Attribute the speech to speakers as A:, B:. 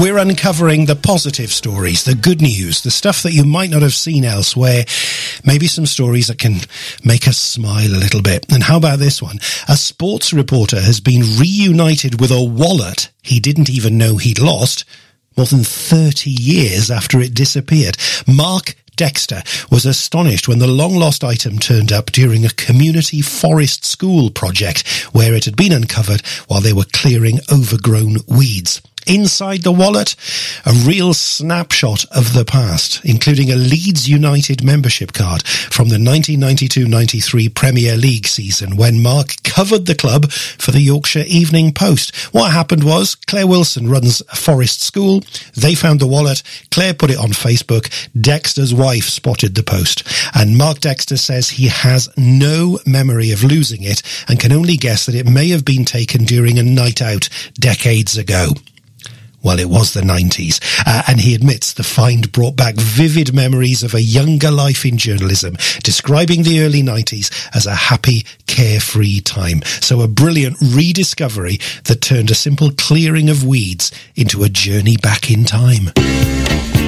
A: We're uncovering the positive stories, the good news, the stuff that you might not have seen elsewhere. Maybe some stories that can make us smile a little bit. And how about this one? A sports reporter has been reunited with a wallet he didn't even know he'd lost more than 30 years after it disappeared. Mark Dexter was astonished when the long-lost item turned up during a community forest school project where it had been uncovered while they were clearing overgrown weeds. Inside the wallet, a real snapshot of the past, including a Leeds United membership card from the 1992-93 Premier League season when Mark covered the club for the Yorkshire Evening Post. What happened was Claire Wilson runs a forest school. They found the wallet. Claire put it on Facebook. Dexter's wife spotted the post. And Mark Dexter says he has no memory of losing it and can only guess that it may have been taken during a night out decades ago. Well, it was the 90s, and he admits the find brought back vivid memories of a younger life in journalism, describing the early 90s as a happy, carefree time. So a brilliant rediscovery that turned a simple clearing of weeds into a journey back in time.